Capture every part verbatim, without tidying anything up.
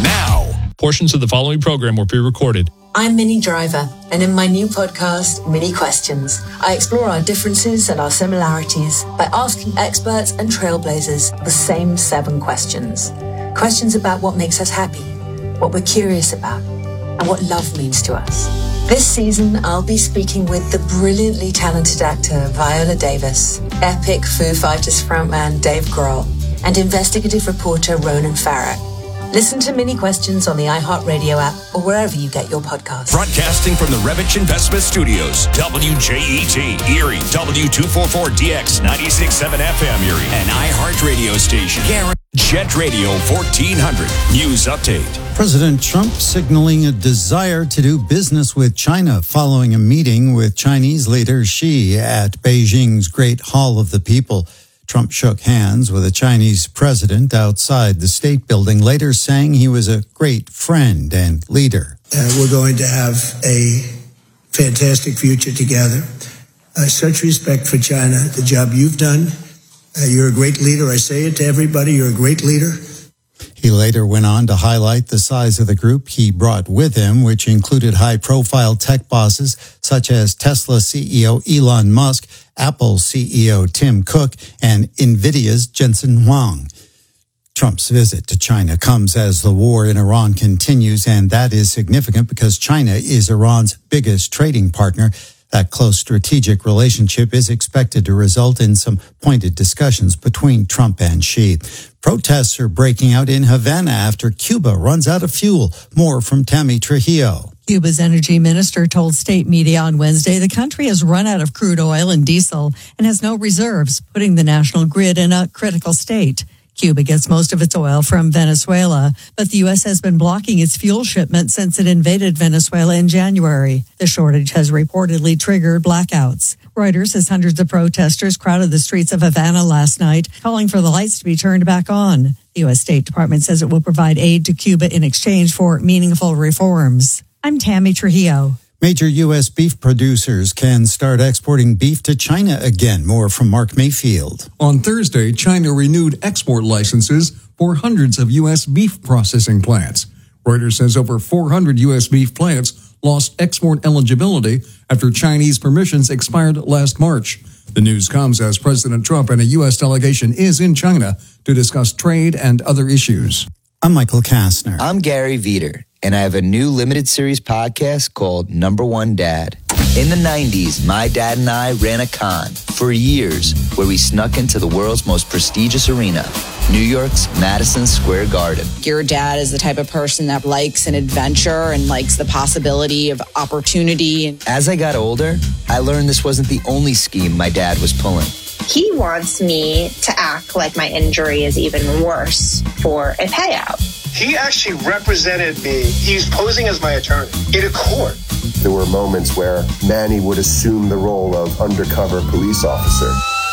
now. Portions of the following program were pre-recorded. I'm Minnie Driver, and in my new podcast, Minnie Questions, I explore our differences and our similarities by asking experts and trailblazers the same seven questions. Questions about what makes us happy, what we're curious about, and what love means to us. This season, I'll be speaking with the brilliantly talented actor Viola Davis, epic Foo Fighters frontman Dave Grohl, and investigative reporter Ronan Farrow. Listen to Mini Questions on the iHeartRadio app or wherever you get your podcasts. Broadcasting from the Revich Investment Studios, W J E T, Erie, W two forty-four D X, ninety-six point seven F M Erie, an iHeartRadio station. Jet Radio fourteen hundred, News Update. President Trump signaling a desire to do business with China following a meeting with Chinese leader Xi at Beijing's Great Hall of the People. Trump shook hands with a Chinese president outside the state building, later saying he was a great friend and leader. Uh, we're going to have a fantastic future together. Uh, such respect for China, the job you've done. Uh, you're a great leader. I say it to everybody. You're a great leader. He later went on to highlight the size of the group he brought with him, which included high-profile tech bosses such as Tesla C E O Elon Musk, Apple C E O Tim Cook, and NVIDIA's Jensen Huang. Trump's visit to China comes as the war in Iran continues, and that is significant because China is Iran's biggest trading partner. That close strategic relationship is expected to result in some pointed discussions between Trump and Xi. Protests are breaking out in Havana after Cuba runs out of fuel. More from Tammy Trujillo. Cuba's energy minister told state media on Wednesday the country has run out of crude oil and diesel and has no reserves, putting the national grid in a critical state. Cuba gets most of its oil from Venezuela, but the U S has been blocking its fuel shipments since it invaded Venezuela in January. The shortage has reportedly triggered blackouts. Reuters says hundreds of protesters crowded the streets of Havana last night, calling for the lights to be turned back on. The U S State Department says it will provide aid to Cuba in exchange for meaningful reforms. I'm Tammy Trujillo. Major U S beef producers can start exporting beef to China again. More from Mark Mayfield. On Thursday, China renewed export licenses for hundreds of U S beef processing plants. Reuters says over four hundred U S beef plants lost export eligibility after Chinese permissions expired last March. The news comes as President Trump and a U S delegation is in China to discuss trade and other issues. I'm Michael Kastner. I'm Gary Veter, and I have a new limited series podcast called Number One Dad. In the nineties, my dad and I ran a con for years where we snuck into the world's most prestigious arena, New York's Madison Square Garden. Your dad is the type of person that likes an adventure and likes the possibility of opportunity. As I got older, I learned this wasn't the only scheme my dad was pulling. He wants me to act like my injury is even worse for a payout. He actually represented me. He's posing as my attorney in a court. There were moments where Manny would assume the role of undercover police officer.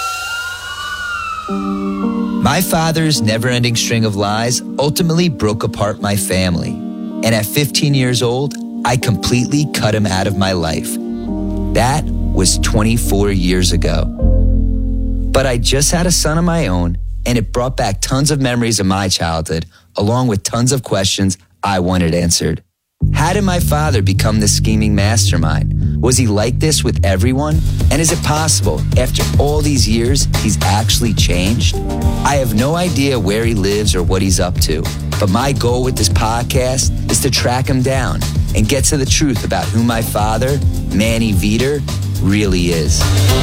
My father's never-ending string of lies ultimately broke apart my family. And at fifteen years old, I completely cut him out of my life. That was twenty-four years ago. But I just had a son of my own, and it brought back tons of memories of my childhood, along with tons of questions I wanted answered. How did my father become the scheming mastermind? Was he like this with everyone? And is it possible, after all these years, he's actually changed? I have no idea where he lives or what he's up to, but my goal with this podcast is to track him down and get to the truth about who my father, Manny Veter, really is.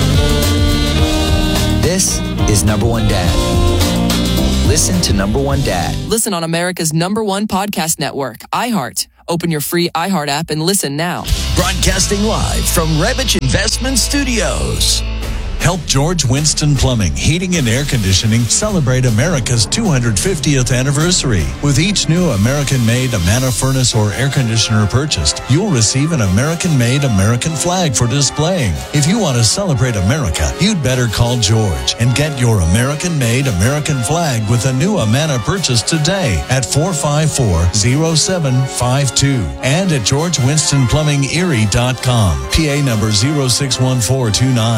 This is Number One Dad. Listen to Number One Dad. Listen on America's number one podcast network, iHeart. Open your free iHeart app and listen now. Broadcasting live from Revich Investment Studios. Help George Winston Plumbing, Heating and Air Conditioning celebrate America's two hundred fiftieth anniversary. With each new American-made Amana furnace or air conditioner purchased, you'll receive an American-made American flag for displaying. If you want to celebrate America, you'd better call George and get your American-made American flag with a new Amana purchase today at four five four, zero seven five two and at george winston plumbing erie dot com. P A number zero six one four two nine.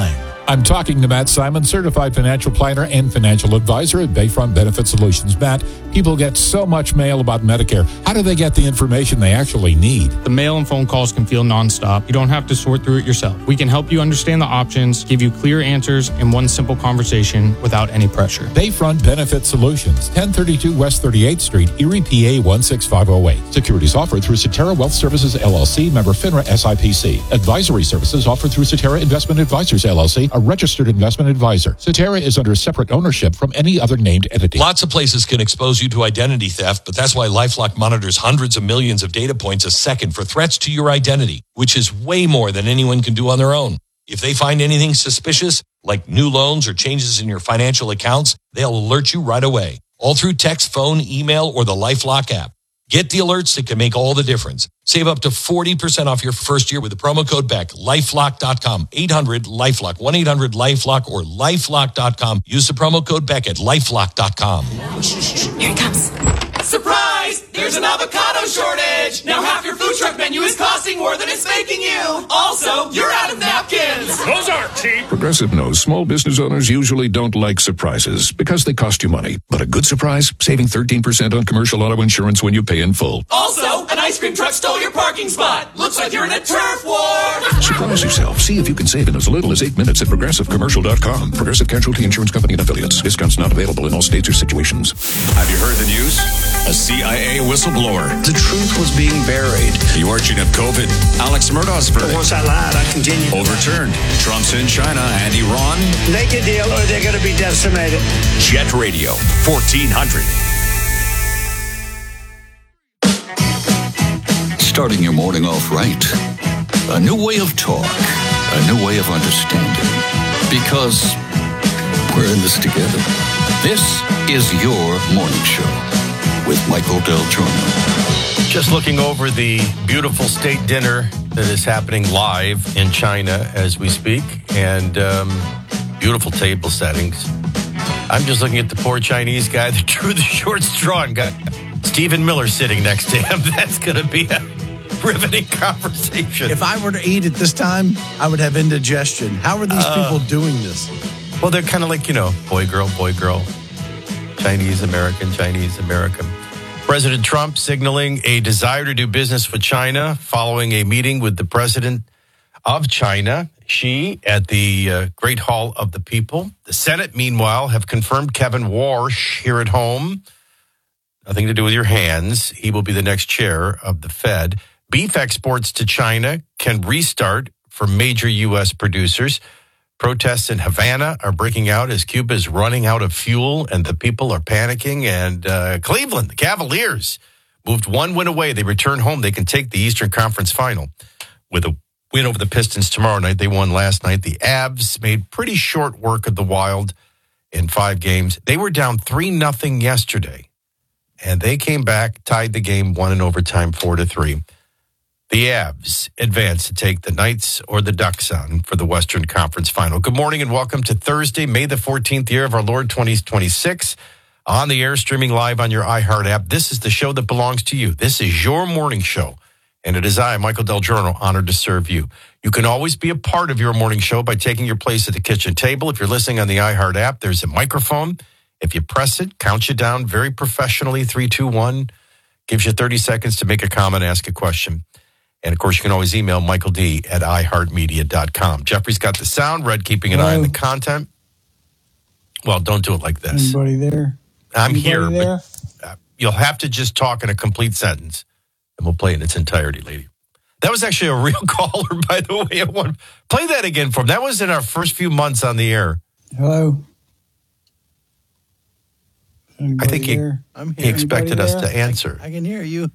I'm talking to Matt Simon, certified financial planner and financial advisor at Bayfront Benefit Solutions. Matt, people get so much mail about Medicare. How do they get the information they actually need? The mail and phone calls can feel nonstop. You don't have to sort through it yourself. We can help you understand the options, give you clear answers in one simple conversation without any pressure. Bayfront Benefit Solutions, ten thirty-two West thirty-eighth Street, Erie, P A one six five oh eight. Securities offered through Cetera Wealth Services, L L C, member FINRA S I P C. Advisory services offered through Cetera Investment Advisors, L L C, a registered investment advisor. Cetera is under separate ownership from any other named entity. Lots of places can expose you to identity theft, but that's why LifeLock monitors hundreds of millions of data points a second for threats to your identity, which is way more than anyone can do on their own. If they find anything suspicious, like new loans or changes in your financial accounts, they'll alert you right away, all through text, phone, email, or the LifeLock app. Get the alerts that can make all the difference. Save up to forty percent off your first year with the promo code B E C K. lifelock dot com, eight hundred LifeLock, one eight hundred LifeLock, or lifelock dot com. Use the promo code B E C K at lifelock dot com. Here it comes. Surprise! There's an avocado shortage! Now half your food truck menu is costing more than it's making you! Also, you're out of napkins! Those aren't cheap! Progressive knows small business owners usually don't like surprises because they cost you money. But a good surprise? Saving thirteen percent on commercial auto insurance when you pay in full. Also, an ice cream truck stole your parking spot! Looks like you're in a turf war! Surprise yourself. See if you can save in as little as eight minutes at progressive commercial dot com. Progressive Casualty Insurance Company and Affiliates. Discounts not available in all states or situations. Have you heard the news? A C I A whistleblower. The truth was being buried. The origin of COVID. Alex Murdaugh's verdict. Once I lied, I continue. Overturned. Trump's in China and Iran. Make a deal or they're going to be decimated. Jet Radio, fourteen hundred. Starting your morning off right. A new way of talk. A new way of understanding. Because we're in this together. This is your morning show with Michael Del Giorno. Just looking over the beautiful state dinner that is happening live in China as we speak, and um, beautiful table settings. I'm just looking at the poor Chinese guy that drew the short straw and got Stephen Miller sitting next to him. That's going to be a riveting conversation. If I were to eat at this time, I would have indigestion. How are these uh, people doing this? Well, they're kind of like, you know, boy, girl, boy, girl. Chinese American, Chinese American. President Trump signaling a desire to do business with China following a meeting with the president of China, Xi, at the uh, Great Hall of the People. The Senate, meanwhile, have confirmed Kevin Warsh here at home. Nothing to do with your hands. He will be the next chair of the Fed. Beef exports to China can restart for major U S producers. Protests in Havana are breaking out as Cuba is running out of fuel and the people are panicking. And uh, Cleveland, the Cavaliers, moved one win away. They return home. They can take the Eastern Conference Final with a win over the Pistons tomorrow night. They won last night. The Avs made pretty short work of the Wild in five games. They were down three nothing yesterday, and they came back, tied the game, won in overtime four to three. The Avs advance to take the Knights or the Ducks on for the Western Conference Final. Good morning and welcome to Thursday, May the fourteenth, year of our Lord twenty twenty-six. On the air, streaming live on your iHeart app. This is the show that belongs to you. This is your morning show. And it is I, Michael Del Giorno, honored to serve you. You can always be a part of your morning show by taking your place at the kitchen table. If you're listening on the iHeart app, there's a microphone. If you press it, count you down very professionally, three, two, one. Gives you thirty seconds to make a comment, ask a question. And, of course, you can always email Michael D at i heart media dot com. Jeffrey's got the sound. Red keeping an Hello. eye on the content. Well, don't do it like this. Anybody there? I'm Anybody here, there? but uh, you'll have to just talk in a complete sentence, and we'll play it in its entirety, lady. That was actually a real caller, by the way. I want play that again for him. That was in our first few months on the air. Hello. Anybody I think he, there? I'm here. he expected Anybody us there? to answer. I, I can hear you.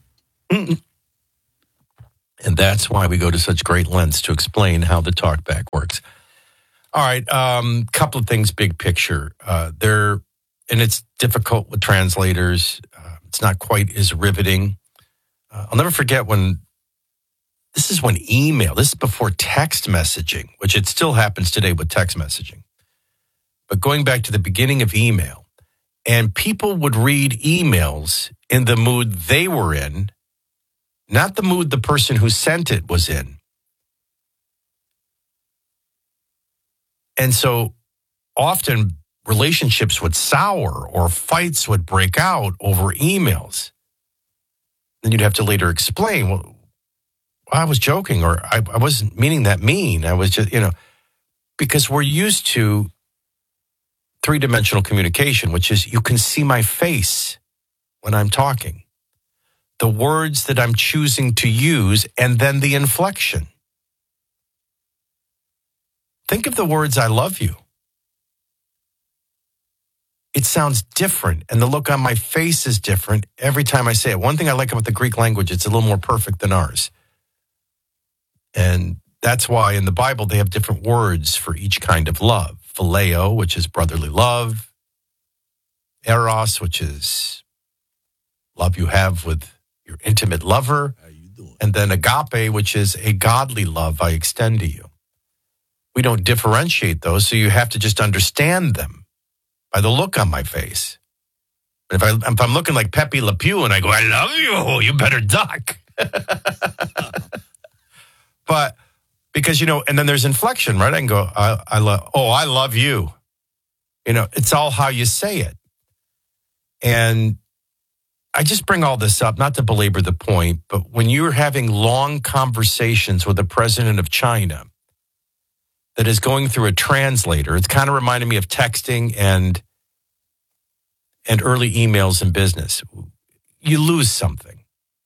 And that's why we go to such great lengths to explain how the talkback works. All right, um, couple of things, big picture. Uh, there, and it's difficult with translators. Uh, it's not quite as riveting. Uh, I'll never forget when, this is when email, this is before text messaging, which it still happens today with text messaging. But going back to the beginning of email, and people would read emails in the mood they were in, not the mood the person who sent it was in. And so often relationships would sour or fights would break out over emails. Then you'd have to later explain, well, I was joking, or I, I wasn't meaning that mean. I was just, you know, because we're used to three-dimensional communication, which is you can see my face when I'm talking, the words that I'm choosing to use, and then the inflection. Think of the words, I love you. It sounds different, and the look on my face is different every time I say it. One thing I like about the Greek language, it's a little more perfect than ours. And that's why in the Bible they have different words for each kind of love. Phileo, which is brotherly love. Eros, which is love you have with your intimate lover. How you doing? And then agape, which is a godly love I extend to you. We don't differentiate those, so you have to just understand them by the look on my face. If, I, if I'm looking like Pepe Le Pew and I go, I love you, you better duck. But because, you know, and then there's inflection, right? I can go, I, I love, oh, I love you. You know, it's all how you say it. And I just bring all this up, not to belabor the point, but when you're having long conversations with the president of China that is going through a translator, it's kind of reminding me of texting and and early emails in business. You lose something.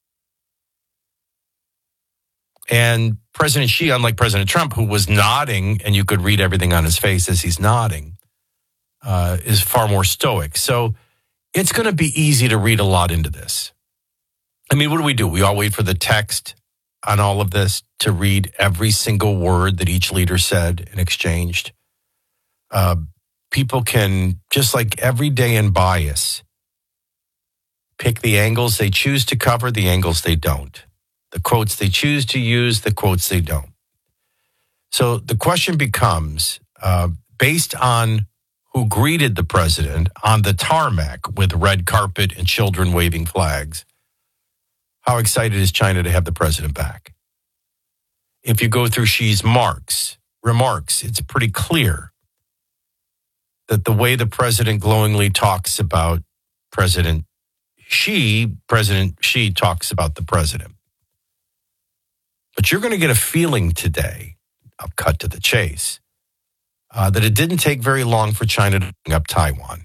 And President Xi, unlike President Trump, who was nodding, and you could read everything on his face as he's nodding, uh, is far more stoic. So it's going to be easy to read a lot into this. I mean, what do we do? We all wait for the text on all of this to read every single word that each leader said and exchanged. Uh, people can, just like every day in bias, pick the angles they choose to cover, the angles they don't. The quotes they choose to use, the quotes they don't. So the question becomes, uh, based on who greeted the president on the tarmac with red carpet and children waving flags, how excited is China to have the president back? If you go through Xi's marks, remarks, it's pretty clear that the way the president glowingly talks about President Xi, President Xi talks about the president. But you're going to get a feeling today, I'll cut to the chase, uh, that it didn't take very long for China to bring up Taiwan.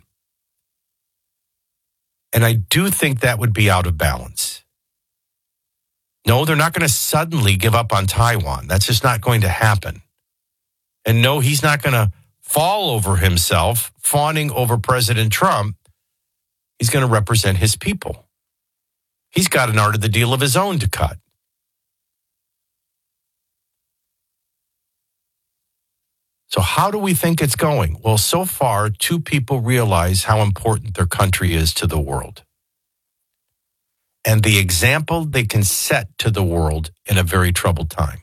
And I do think that would be out of balance. No, they're not going to suddenly give up on Taiwan. That's just not going to happen. And no, he's not going to fall over himself, fawning over President Trump. He's going to represent his people. He's got an art of the deal of his own to cut. So how do we think it's going? Well, so far, two people realize how important their country is to the world. And the example they can set to the world in a very troubled time.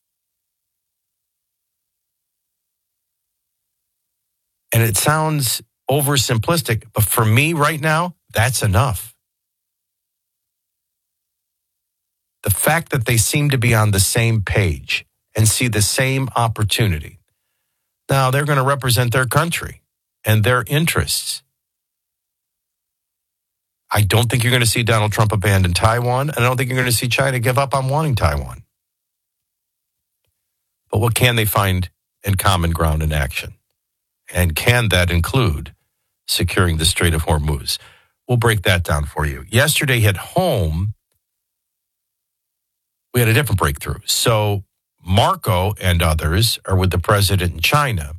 And it sounds oversimplistic, but for me right now, that's enough. The fact that they seem to be on the same page and see the same opportunity. Now, they're going to represent their country and their interests. I don't think you're going to see Donald Trump abandon Taiwan, and I don't think you're going to see China give up on wanting Taiwan. But what can they find in common ground in action? And can that include securing the Strait of Hormuz? We'll break that down for you. Yesterday at home, we had a different breakthrough. So Marco and others are with the president in China.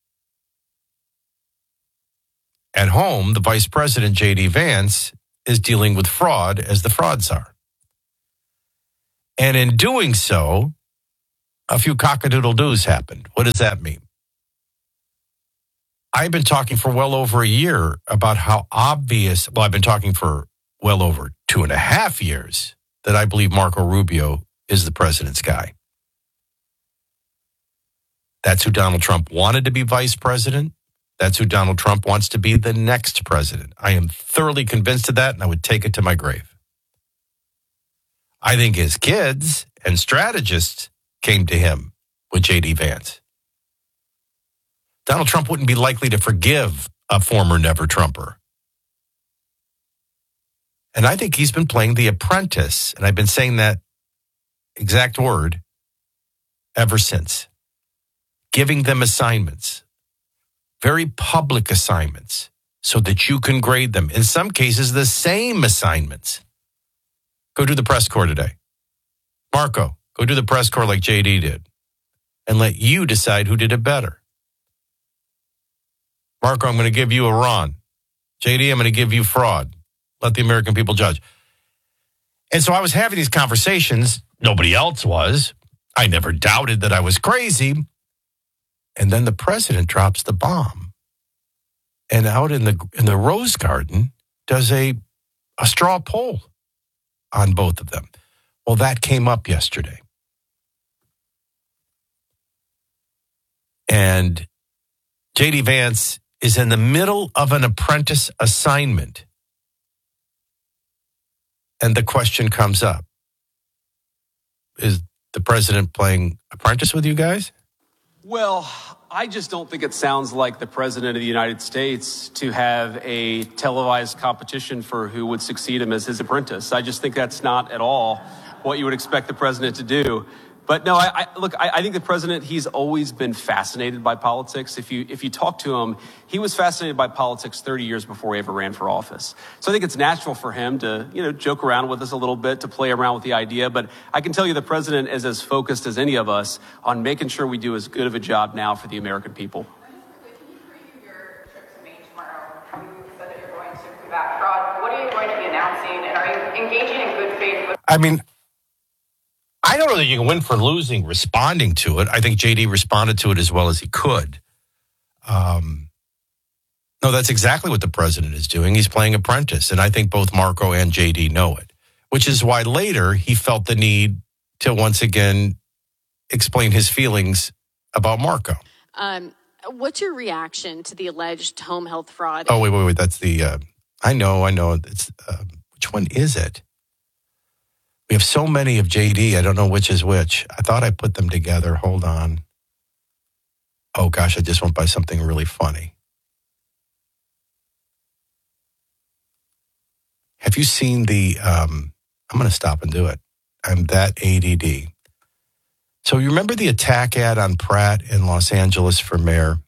At home, the vice president, J D Vance, is dealing with fraud as the fraud czar. And in doing so, a few cockadoodle-doos happened. What does that mean? I've been talking for well over a year about how obvious, well, I've been talking for well over two and a half years that I believe Marco Rubio is the president's guy. That's who Donald Trump wanted to be vice president. That's who Donald Trump wants to be the next president. I am thoroughly convinced of that, and I would take it to my grave. I think his kids and strategists came to him with J D Vance. Donald Trump wouldn't be likely to forgive a former never-Trumper. And I think he's been playing The Apprentice, and I've been saying that exact word ever since. Giving them assignments, very public assignments, so that you can grade them. In some cases, the same assignments. Go do the press corps today. Marco, go do the press corps like J D did, and let you decide who did it better. Marco, I'm going to give you a Ron. J D, I'm going to give you fraud. Let the American people judge. And so I was having these conversations. Nobody else was. I never doubted that I was crazy. And then the president drops the bomb. And out in the in the Rose Garden does a, a straw poll on both of them. Well, that came up yesterday. And J D Vance is in the middle of an apprentice assignment. And the question comes up. Is the president playing apprentice with you guys? Well, I just don't think it sounds like the president of the United States to have a televised competition for who would succeed him as his apprentice. I just think that's not at all what you would expect the president to do. But no, I, I look, I, I think the president, he's always been fascinated by politics. If you if you talk to him, he was fascinated by politics thirty years before he ever ran for office. So I think it's natural for him to, you know, joke around with us a little bit, to play around with the idea. But I can tell you the president is as focused as any of us on making sure we do as good of a job now for the American people. What are you going to be announcing, and are you engaging in good faith with... I mean, I don't know that you can win for losing responding to it. I think J D responded to it as well as he could. Um, no, that's exactly what the president is doing. He's playing apprentice, and I think both Marco and J D know it, which is why later he felt the need to once again explain his feelings about Marco. Um, what's your reaction to the alleged home health fraud? Oh, wait, wait, wait. That's the, uh, I know, I know. It's uh, which one is it? We have so many of J D, I don't know which is which. I thought I put them together. Hold on. Oh, gosh, I just went by something really funny. Have you seen the, um, I'm going to stop and do it. I'm that A D D. So you remember the attack ad on Pratt in Los Angeles for mayor?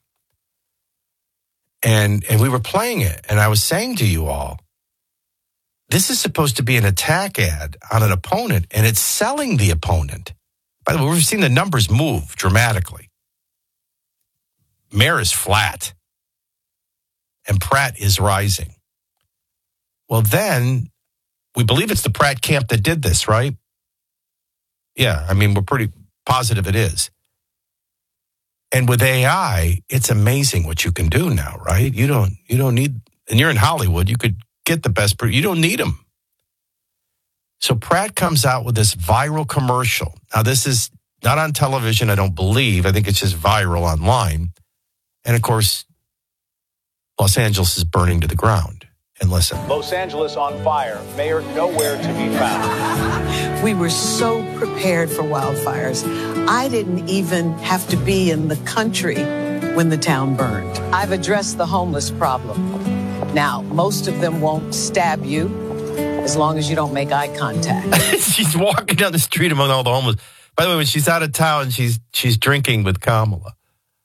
And, and we were playing it, and I was saying to you all, this is supposed to be an attack ad on an opponent, and it's selling the opponent. By the way, we've seen the numbers move dramatically. Mayor is flat, and Pratt is rising. Well, then, we believe it's the Pratt camp that did this, right? Yeah, I mean, we're pretty positive it is. And with A I, it's amazing what you can do now, right? You don't, you don't need, and you're in Hollywood, you could get the best, you don't need them. So Pratt comes out with this viral commercial. Now, this is not on television, I don't believe. I think it's just viral online. And of course, Los Angeles is burning to the ground. And listen. Los Angeles on fire. Mayor nowhere to be found. We were so prepared for wildfires. I didn't even have to be in the country when the town burned. I've addressed the homeless problem. Now, most of them won't stab you as long as you don't make eye contact. She's walking down the street among all the homeless. By the way, when she's out of town, she's she's drinking with Kamala.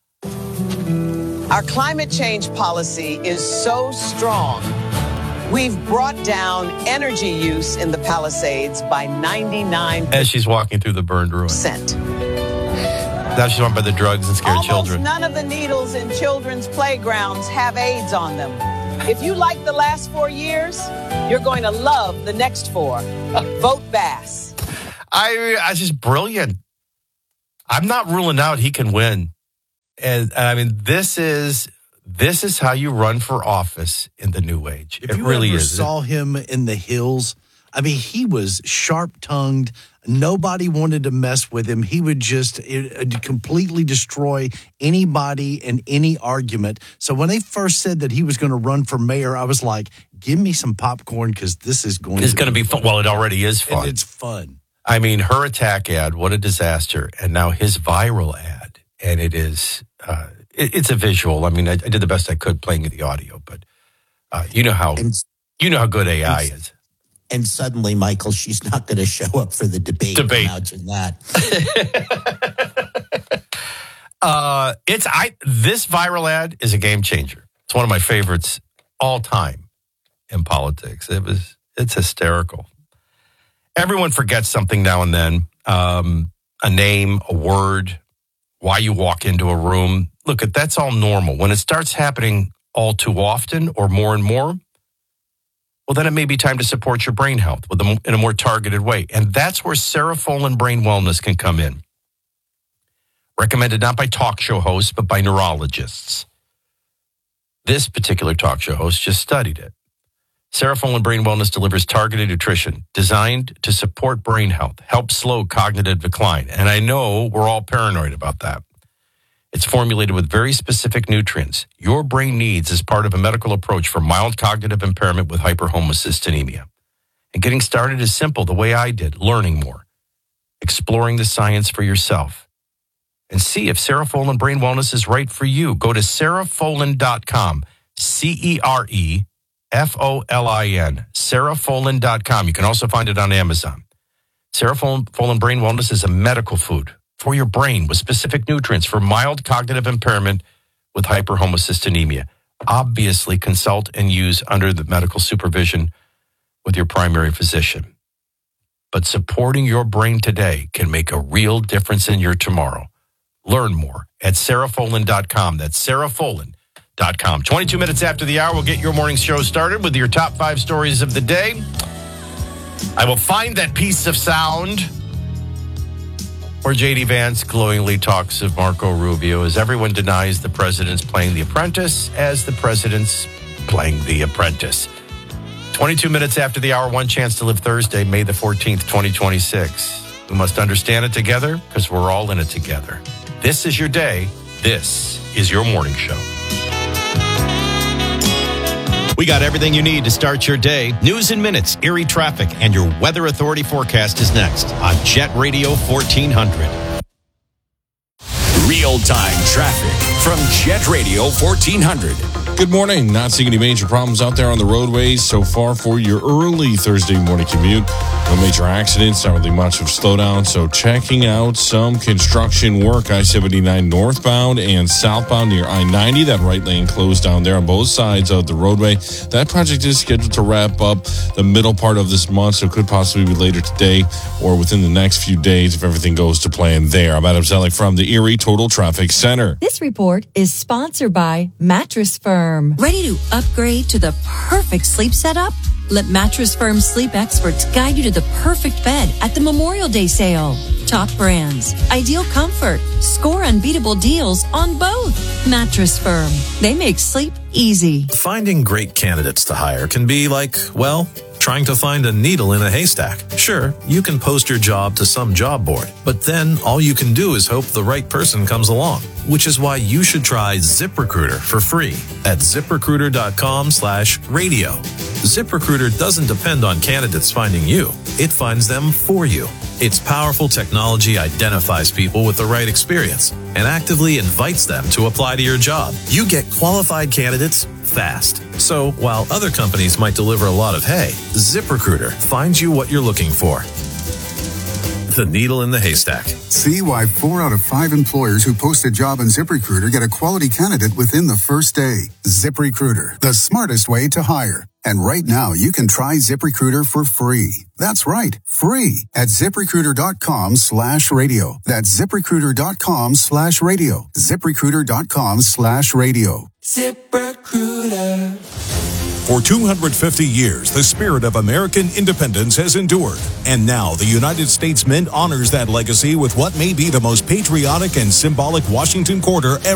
Our climate change policy is so strong. We've brought down energy use in the Palisades by ninety-nine percent. As she's walking through the burned ruin. Now she's on by the drugs and scared Almost children. None of the needles in children's playgrounds have AIDS on them. If you like the last four years, you're going to love the next four. Vote Bass. I, I just brilliant. I'm not ruling out he can win. And I mean, this is this is how you run for office in the new age. If it you really ever is. saw him in the hills, I mean, he was sharp-tongued. Nobody wanted to mess with him. He would just it, completely destroy anybody in any argument. So when they first said that he was going to run for mayor, I was like, give me some popcorn because this is going It's to going to be fun. Well, it already is fun. And it's fun. I mean, her attack ad, what a disaster. And now his viral ad. And it is, uh, it, it's a visual. I mean, I, I did the best I could playing the audio, but uh, you know how and, you know how good A I and, is. And suddenly, Michael, she's not going to show up for the debate. Debate. Imagine that. uh, it's I. This viral ad is a game changer. It's one of my favorites all time in politics. It was. It's hysterical. Everyone forgets something now and then. Um, a name, a word, why you walk into a room. Look, that's all normal. When it starts happening all too often or more and more, well, then it may be time to support your brain health with a, in a more targeted way. And that's where Cerefolin Brain Wellness can come in. Recommended not by talk show hosts, but by neurologists. This particular talk show host just studied it. Cerefolin Brain Wellness delivers targeted nutrition designed to support brain health, help slow cognitive decline. And I know we're all paranoid about that. It's formulated with very specific nutrients your brain needs as part of a medical approach for mild cognitive impairment with hyperhomocystinemia. And getting started is simple, the way I did, learning more, exploring the science for yourself, and see if Cerefolin Brain Wellness is right for you. Go to cerefolin dot com, C E R E F O L I N, cerefolin dot com. You can also find it on Amazon. Cerefolin Brain Wellness is a medical food for your brain with specific nutrients for mild cognitive impairment with hyperhomocystinemia. Obviously, consult and use under the medical supervision with your primary physician. But supporting your brain today can make a real difference in your tomorrow. Learn more at cerefolin dot com. That's cerefolin dot com. twenty-two minutes after the hour, we'll get your morning show started with your top five stories of the day. I will find that piece of sound where J D Vance glowingly talks of Marco Rubio as everyone denies the president's playing The Apprentice as the president's playing The Apprentice. twenty-two minutes after the hour, one chance to live Thursday, May the fourteenth, twenty twenty-six. We must understand it together because we're all in it together. This is your day. This is your morning show. We got everything you need to start your day. News in minutes, Erie traffic, and your Weather Authority forecast is next on Jet Radio fourteen hundred. Real-time traffic from Jet Radio fourteen hundred. Good morning. Not seeing any major problems out there on the roadways so far for your early Thursday morning commute. No major accidents, not really much of slowdown. So checking out some construction work, I seventy-nine northbound and southbound near I ninety. That right lane closed down there on both sides of the roadway. That project is scheduled to wrap up the middle part of this month, so it could possibly be later today or within the next few days if everything goes to plan there. I'm Adam Selleck from the Erie Total Traffic Center. This report is sponsored by Mattress Firm. Ready to upgrade to the perfect sleep setup? Let Mattress Firm sleep experts guide you to the perfect bed at the Memorial Day sale. Top brands, ideal comfort, score unbeatable deals on both. Mattress Firm. They make sleep easy. Finding great candidates to hire can be like, well, trying to find a needle in a haystack. Sure, you can post your job to some job board, but then all you can do is hope the right person comes along, which is why you should try ZipRecruiter for free at ZipRecruiter.com slash radio. ZipRecruiter doesn't depend on candidates finding you. It finds them for you. Its powerful technology identifies people with the right experience and actively invites them to apply to your job. You get qualified candidates fast. So while other companies might deliver a lot of hay, ZipRecruiter finds you what you're looking for. The needle in the haystack. See why four out of five employers who post a job on ZipRecruiter get a quality candidate within the first day. ZipRecruiter, the smartest way to hire. And right now, you can try ZipRecruiter for free. That's right, free at ZipRecruiter.com slash radio. That's ZipRecruiter.com slash radio. ZipRecruiter.com slash radio. ZipRecruiter. For two hundred fifty years, the spirit of American independence has endured. And now the United States Mint honors that legacy with what may be the most patriotic and symbolic Washington quarter ever.